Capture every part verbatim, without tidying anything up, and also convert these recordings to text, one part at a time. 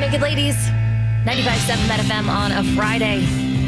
Naked Ladies, ninety-five point seven Met F M on a Friday.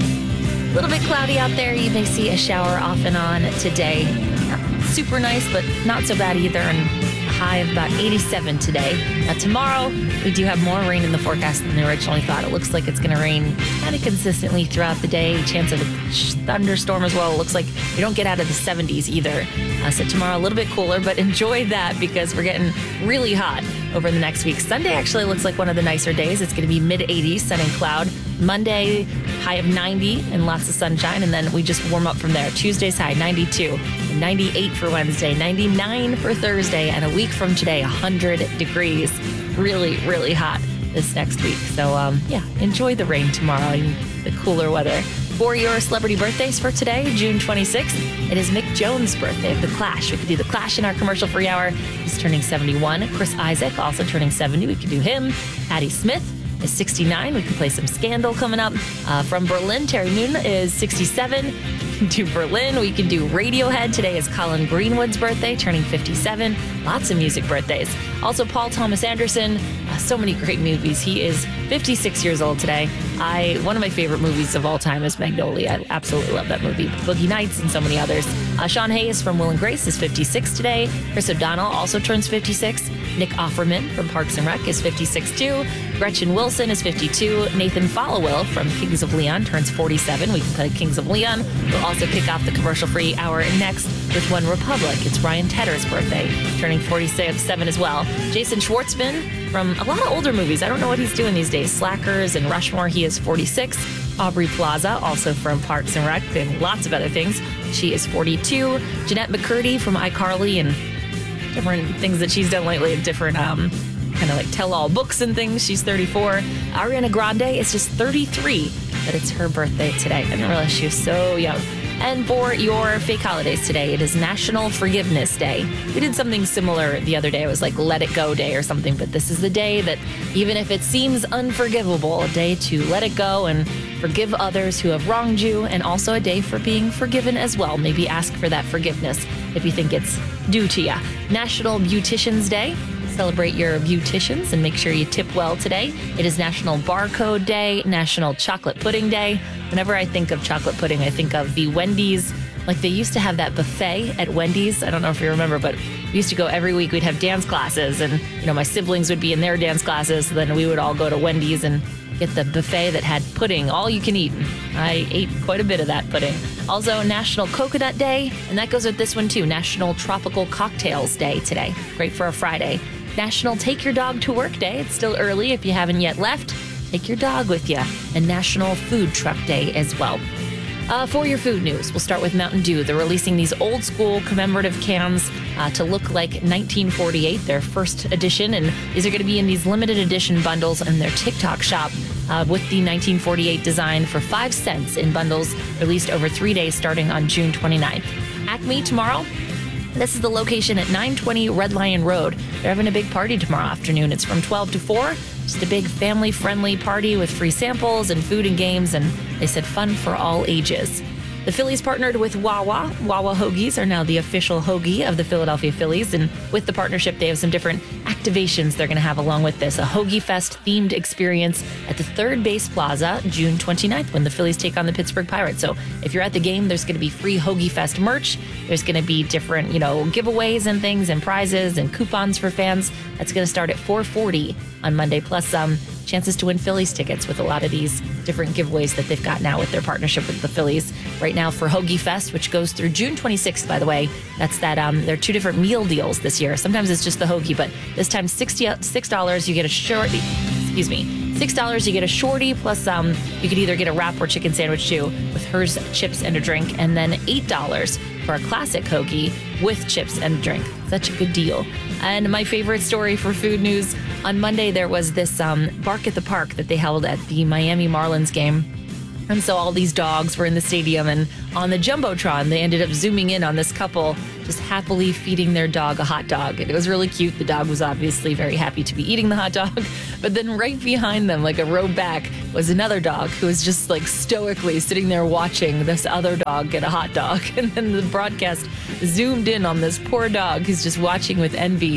A little bit cloudy out there. You may see a shower off and on today. Not super nice, but not so bad either. And a high of about eighty-seven today. Now tomorrow, we do have more rain in the forecast than we originally thought. It looks like it's going to rain kind of consistently throughout the day. Chance of a thunderstorm as well. It looks like we don't get out of the seventies either. Uh, so tomorrow a little bit cooler, but enjoy that because we're getting really hot over the next week. Sunday actually looks like one of the nicer days. It's going to be mid eighties, sun and cloud. Monday, high of ninety and lots of sunshine. And then we just warm up from there. Tuesday's high, ninety-two. ninety-eight for Wednesday, ninety-nine for Thursday. And a week from today, one hundred degrees. Really, really hot this next week. So, um, yeah, enjoy the rain tomorrow and the cooler weather. For your celebrity birthdays for today, June twenty-sixth, it is Mick Jones' birthday of The Clash. We could do The Clash in our commercial-free hour. He's turning seventy-one. Chris Isaac also turning seventy. We could do him. Patti Smith is sixty-nine. We can play some Scandal coming up. Uh, from Berlin, Terry Noon is sixty-seven. We can do Berlin. We can do Radiohead. Today is Colin Greenwood's birthday, turning fifty-seven. Lots of music birthdays. Also, Paul Thomas Anderson. Uh, so many great movies. He is fifty-six years old today. I One of my favorite movies of all time is Magnolia. I absolutely love that movie. Boogie Nights and so many others. Uh, Sean Hayes from Will and Grace is fifty-six today. Chris O'Donnell also turns fifty-six. Nick Offerman from Parks and Rec is fifty-six too. Gretchen Wilson is fifty-two. Nathan Followill from Kings of Leon turns forty-seven. We can play Kings of Leon. We'll also kick off the commercial-free hour next with One Republic. It's Ryan Tedder's birthday, turning forty-seven as well. Jason Schwartzman from a lot of older movies. I don't know what he's doing these days. Slackers and Rushmore, he is forty-six. Aubrey Plaza, also from Parks and Rec and lots of other things. She is forty-two. Jeanette McCurdy from iCarly and different things that she's done lately, different um, kind of like tell-all books and things. She's thirty-four. Ariana Grande is just thirty-three, but it's her birthday today. I didn't realize she was so young. And for your fake holidays today, it is National Forgiveness Day. We did something similar the other day. It was like Let It Go Day or something, but this is the day that even if it seems unforgivable, a day to let it go and forgive others who have wronged you, and also a day for being forgiven as well. Maybe ask for that forgiveness if you think it's due to you. National Beauticians Day. Celebrate your beauticians and make sure you tip well today. It is National Barcode Day, National Chocolate Pudding Day. Whenever I think of chocolate pudding, I think of the Wendy's. Like they used to have that buffet at Wendy's. I don't know if you remember, but we used to go every week. We'd have dance classes and, you know, my siblings would be in their dance classes. So then we would all go to Wendy's and get the buffet that had pudding, all you can eat. I ate quite a bit of that pudding. Also, National Coconut Day, and that goes with this one too. National Tropical Cocktails Day today. Great for a Friday. National Take Your Dog to Work Day. It's still early if you haven't yet left. Take your dog with you. And National Food Truck Day as well. Uh, for your food news, we'll start with Mountain Dew. They're releasing these old school commemorative cans uh, to look like nineteen forty-eight, their first edition. And these are going to be in these limited edition bundles in their TikTok shop uh, with the nineteen forty-eight design for five cents in bundles released over three days starting on June twenty-ninth. Acme tomorrow. This is the location at nine twenty Red Lion Road. They're having a big party tomorrow afternoon. It's from twelve to four. Just a big family-friendly party with free samples and food and games, and they said fun for all ages. The Phillies partnered with Wawa. Wawa Hoagies are now the official hoagie of the Philadelphia Phillies, and with the partnership, they have some different activations they're going to have along with this. A Hoagie Fest themed experience at the Third Base Plaza, June twenty-ninth, when the Phillies take on the Pittsburgh Pirates. So if you're at the game, there's going to be free Hoagie Fest merch. There's going to be different, you know, giveaways and things and prizes and coupons for fans. That's going to start at four forty on Monday, plus um, chances to win Phillies tickets with a lot of these different giveaways that they've got now with their partnership with the Phillies. Right now for Hoagie Fest, which goes through June twenty-sixth, by the way, that's that, um, there are two different meal deals this year. Sometimes it's just the hoagie, but this time sixty-six dollars, you get a shorty, excuse me, six dollars, you get a shorty, plus um, you could either get a wrap or chicken sandwich too, with hers, chips, and a drink, and then eight dollars for a classic hoagie with chips and a drink. Such a good deal. And my favorite story for food news, on Monday there was this um, Bark at the Park that they held at the Miami Marlins game. And so all these dogs were in the stadium, and on the Jumbotron, they ended up zooming in on this couple just happily feeding their dog a hot dog. And it was really cute. The dog was obviously very happy to be eating the hot dog. But then right behind them, like a row back, was another dog who was just like stoically sitting there watching this other dog get a hot dog. And then the broadcast zoomed in on this poor dog who's just watching with envy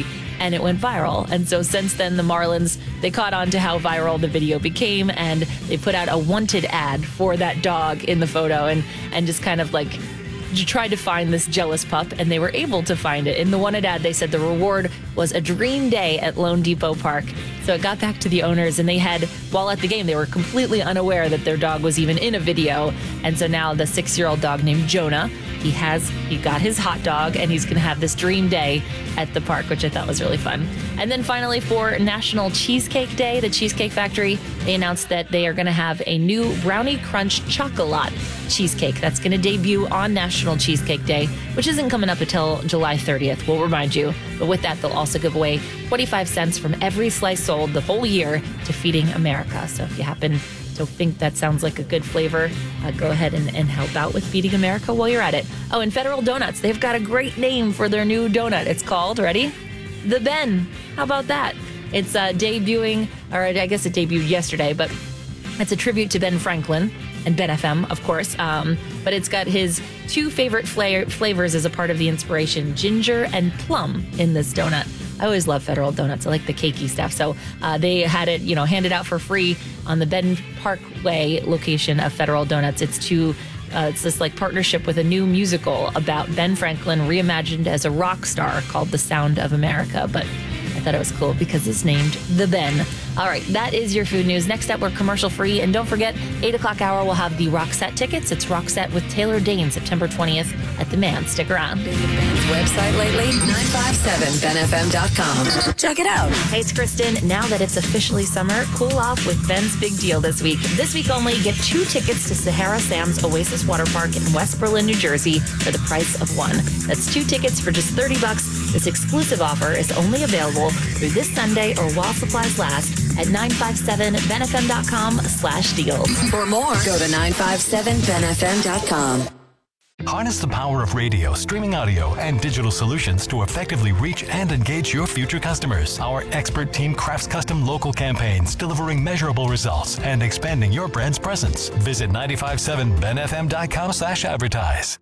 and it went viral. And so since then, the Marlins, they caught on to how viral the video became, and they put out a wanted ad for that dog in the photo, and, and just kind of like tried to find this jealous pup, and they were able to find it. In the wanted ad, they said the reward was a dream day at Lone Depot Park. So it got back to the owners, and they had, while at the game, they were completely unaware that their dog was even in a video. And so now the six-year-old dog named Jonah, he has, he got his hot dog, and he's going to have this dream day at the park, which I thought was really fun. And then finally, for National Cheesecake Day, the Cheesecake Factory, they announced that they are going to have a new Brownie Crunch Chocolat cheesecake that's going to debut on National Cheesecake Day, which isn't coming up until July thirtieth, we'll remind you. But with that, they'll also give away twenty-five cents from every slice sold the whole year to Feeding America. So if you happen to think that sounds like a good flavor, uh, go ahead and, and help out with Feeding America while you're at it. Oh, and Federal Donuts, they've got a great name for their new donut. It's called, ready? The Ben. How about that? It's uh, debuting, or I guess it debuted yesterday, but it's a tribute to Ben Franklin and Ben F M, of course. Um, but it's got his two favorite fla- flavors as a part of the inspiration, ginger and plum, in this donut. I always love Federal Donuts. I like the cakey stuff. So uh, they had it, you know, handed out for free on the Ben Parkway location of Federal Donuts. It's to Uh, it's this like partnership with a new musical about Ben Franklin reimagined as a rock star called The Sound of America. But I thought it was cool because it's named The Ben. All right, that is your food news. Next up, we're commercial free. And don't forget, eight o'clock hour, we'll have the Roxette tickets. It's Roxette with Taylor Dane, September twentieth at the Man. Stick around. Been the Ben's website lately? nine five seven ben f m dot com. Check it out. Hey, it's Kristen. Now that it's officially summer, cool off with Ben's big deal this week. This week only, get two tickets to Sahara Sam's Oasis Water Park in West Berlin, New Jersey for the price of one. That's two tickets for just thirty bucks. This exclusive offer is only available through this Sunday or while supplies last at nine five seven ben f m dot com slash deals. For more, go to nine five seven ben f m dot com. Harness the power of radio, streaming audio, and digital solutions to effectively reach and engage your future customers. Our expert team crafts custom local campaigns, delivering measurable results and expanding your brand's presence. Visit nine five seven ben f m dot com slash advertise.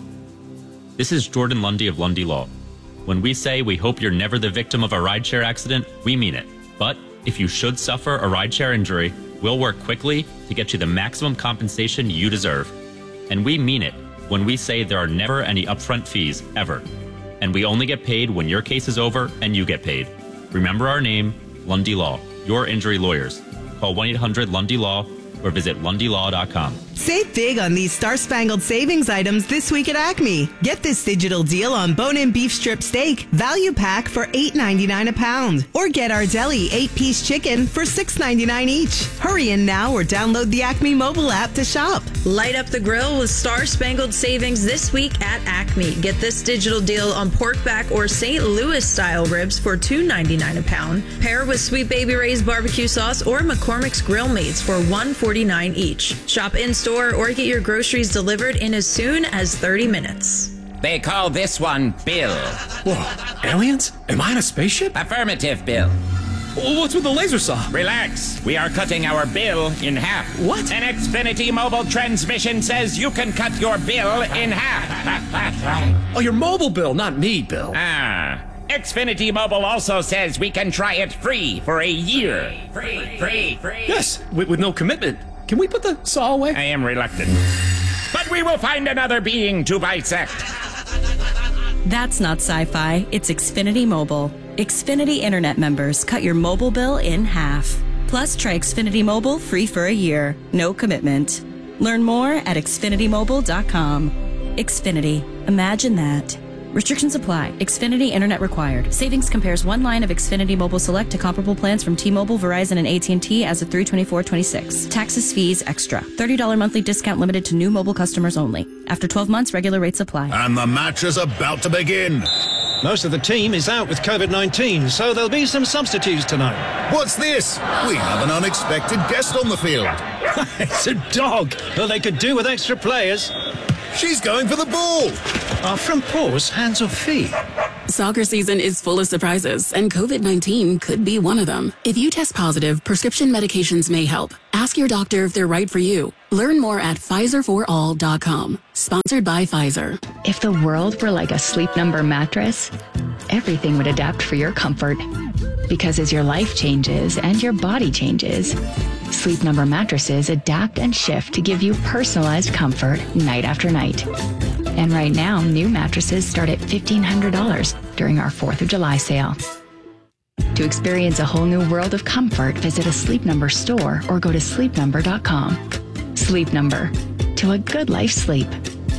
This is Jordan Lundy of Lundy Law. When we say we hope you're never the victim of a rideshare accident, we mean it. But if you should suffer a rideshare injury, we'll work quickly to get you the maximum compensation you deserve. And we mean it when we say there are never any upfront fees, ever. And we only get paid when your case is over and you get paid. Remember our name, Lundy Law, your injury lawyers. Call one eight hundred Lundy Law or visit lundy law dot com. Save big on these star-spangled savings items this week at Acme. Get this digital deal on bone-in beef strip steak, value pack for eight ninety-nine a pound. Or get our deli eight-piece chicken for six ninety-nine each. Hurry in now or download the Acme mobile app to shop. Light up the grill with star-spangled savings this week at Acme. Get this digital deal on pork back or Saint Louis style ribs for two ninety-nine a pound. Pair with Sweet Baby Ray's barbecue sauce or McCormick's grill mates for one forty-nine each. Shop in-store or get your groceries delivered in as soon as thirty minutes. They call this one Bill. Whoa, aliens? Am I in a spaceship? Affirmative, Bill. What's with the laser saw? Relax. We are cutting our bill in half. What? An Xfinity mobile transmission says you can cut your bill in half. Oh, your mobile bill, not me, Bill. Ah. Xfinity Mobile also says we can try it free for a year. Free, free, free. Yes, with, with no commitment. Can we put the saw away? I am reluctant. But we will find another being to bisect. That's not sci-fi. It's Xfinity Mobile. Xfinity Internet members cut your mobile bill in half. Plus, try Xfinity Mobile free for a year. No commitment. Learn more at xfinity mobile dot com. Xfinity. Imagine that. Restrictions apply. Xfinity Internet required. Savings compares one line of Xfinity Mobile Select to comparable plans from T-Mobile, Verizon, and A T and T as of three twenty-four twenty-six. Taxes, fees, extra. thirty dollars monthly discount limited to new mobile customers only. After twelve months, regular rates apply. And the match is about to begin. Most of the team is out with COVID nineteen, so there'll be some substitutes tonight. What's this? We have an unexpected guest on the field. It's a dog. Well, they could do with extra players. She's going for the ball. Are front paws hands or feet? Soccer season is full of surprises, and COVID nineteen could be one of them. If you test positive, prescription medications may help. Ask Ask your doctor if they're right for you. Learn more at Pfizer for all dot com. Sponsored by Pfizer. If the world were like a Sleep Number mattress, everything would adapt for your comfort. Because as your life changes and your body changes, Sleep Number mattresses adapt and shift to give you personalized comfort night after night. And right now, new mattresses start at fifteen hundred dollars during our fourth of July sale. To experience a whole new world of comfort, visit a Sleep Number store or go to sleep number dot com. Sleep Number. To a good life sleep.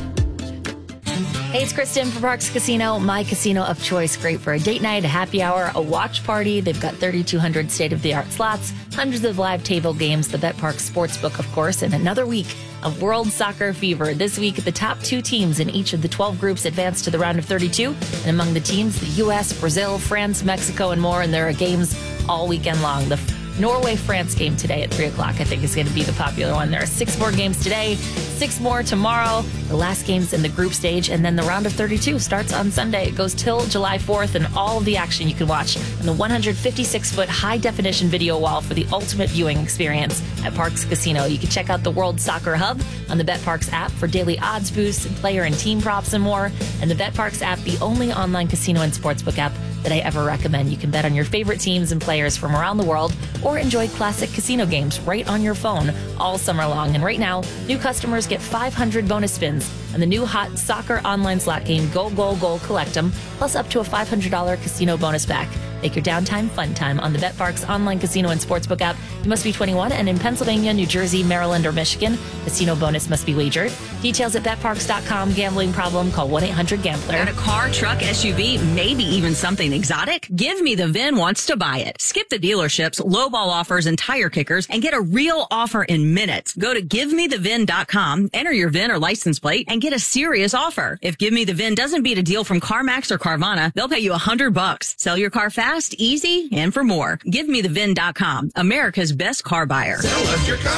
Hey, it's Kristen from Parks Casino, my casino of choice. Great for a date night, a happy hour, a watch party. They've got thirty-two hundred state-of-the-art slots, hundreds of live table games, the BetParks Sportsbook, of course, and another week of World Soccer Fever. This week, the top two teams in each of the twelve groups advance to the round of thirty-two. And among the teams, the U S, Brazil, France, Mexico, and more. And there are games all weekend long. The Norway-France game today at three o'clock, I think, is going to be the popular one. There are six more games today, six more tomorrow. The last game's in the group stage, and then the round of thirty-two starts on Sunday. It goes till July fourth, and all of the action you can watch on the one hundred fifty-six foot high-definition video wall for the ultimate viewing experience at Parks Casino. You can check out the World Soccer Hub on the BetParks app for daily odds boosts, player and team props, and more. And the BetParks app, the only online casino and sportsbook app that I ever recommend. You can bet on your favorite teams and players from around the world or enjoy classic casino games right on your phone all summer long. And right now, new customers get five hundred bonus spins on the new hot soccer online slot game, Go, Goal, Goal, Collect 'em, plus up to a five hundred dollars casino bonus back. Make your downtime fun time on the BetParks online casino and sportsbook app. You must be twenty-one and in Pennsylvania, New Jersey, Maryland, or Michigan. Casino bonus must be wagered. Details at bet parks dot com. Gambling problem? Call one eight hundred gambler. Got a car, truck, S U V, maybe even something exotic? Give Me the V I N wants to buy it. Skip the dealerships, lowball offers, and tire kickers, and get a real offer in minutes. Go to give me the V I N dot com, enter your V I N or license plate, and get a serious offer. If Give Me the V I N doesn't beat a deal from CarMax or Carvana, they'll pay you a hundred bucks. Sell your car fast, easy, and for more. give me the V I N dot com, America's best car buyer. Sell us your car.